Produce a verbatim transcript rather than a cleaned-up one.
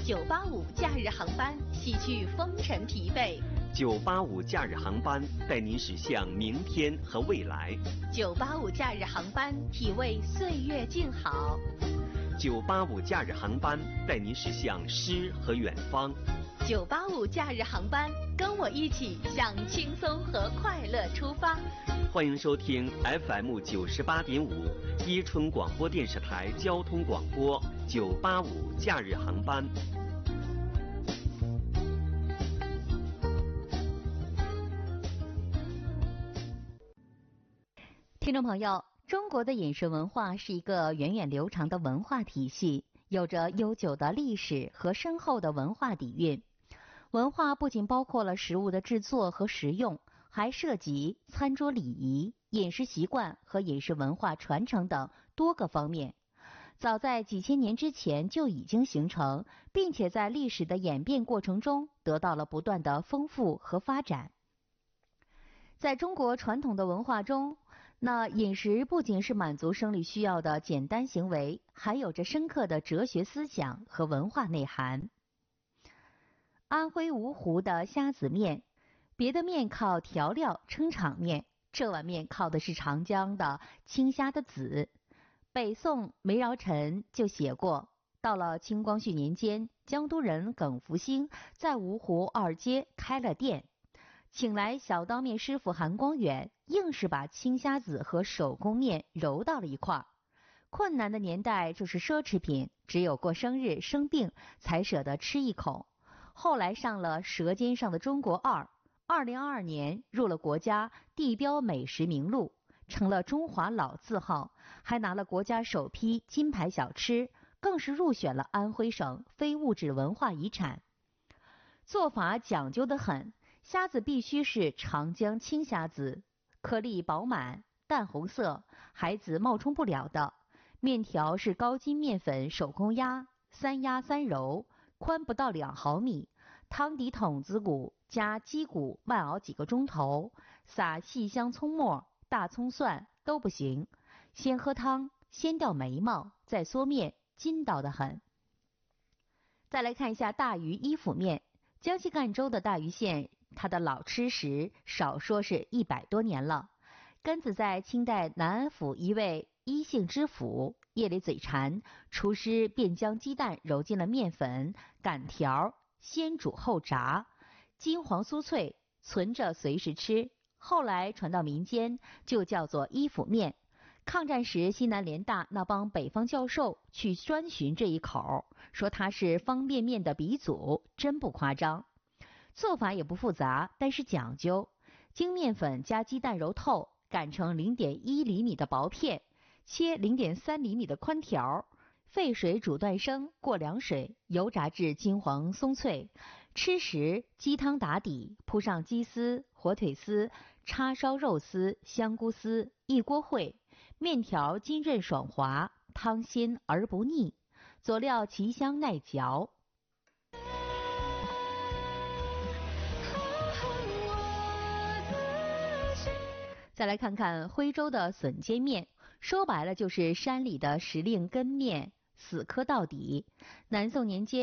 九八五假日航班，洗去风尘疲惫。 九八五假日航班带您驶向明天和未来。 九八五假日航班，体味岁月静好。 九八五假日航班带您驶向诗和远方。 九八五假日航班，跟我一起向轻松和快乐出发。 欢迎收听 F M 九十八点五伊春广播电视台交通广播九八五假日航班。 听众朋友，中国的饮食文化是一个源远流长的文化体系，有着悠久的历史和深厚的文化底蕴。文化不仅包括了食物的制作和食用，还涉及餐桌礼仪、饮食习惯和饮食文化传承等多个方面。早在几千年之前就已经形成，并且在历史的演变过程中得到了不断的丰富和发展。在中国传统的文化中，那饮食不仅是满足生理需要的简单行为，还有着深刻的哲学思想和文化内涵。安徽芜湖的虾子面，别的面靠调料撑场面，这碗面靠的是长江的青虾的籽。北宋梅尧臣就写过，到了清光绪年间，江都人耿福兴在芜湖二街开了店，请来小刀面师傅韩光远，硬是把青虾子和手工面揉到了一块儿。困难的年代，这是奢侈品，只有过生日生病才舍得吃一口。后来上了《舌尖上的中国二》，二零二二年入了国家地标美食名录，成了中华老字号，还拿了国家首批金牌小吃，更是入选了安徽省非物质文化遗产。做法讲究得很，虾子必须是长江青虾子，颗粒饱满，淡红色，孩子冒充不了的。面条是高筋面粉手工压，三压三揉，宽不到两毫米，汤底筒子骨加鸡骨慢熬几个钟头，撒细香葱末，大葱蒜都不行，先喝汤，先掉眉毛，再嗦面，筋道得很。再来看一下大鱼伊府面，江西赣州的大余县，它的老吃食少说是一百多年了，根子在清代南安府一位伊姓知府，夜里嘴馋，厨师便将鸡蛋揉进了面粉、擀条，先煮后炸，金黄酥脆，存着随时吃。后来传到民间，就叫做伊府面。抗战时，西南联大那帮北方教授去专寻这一口，说它是方便面的鼻祖，真不夸张。做法也不复杂，但是讲究，精面粉加鸡蛋揉透，擀成 零点一厘米的薄片，切 零点三厘米的宽条，沸水煮断生，过凉水，油炸至金黄松脆。吃时鸡汤打底，铺上鸡丝、火腿丝、叉烧肉丝、香菇丝，一锅烩。面条筋韧爽滑，汤鲜而不腻，佐料奇香耐嚼。再来看看徽州的笋尖面，说白了就是山里的时令根面，死磕到底。南宋年间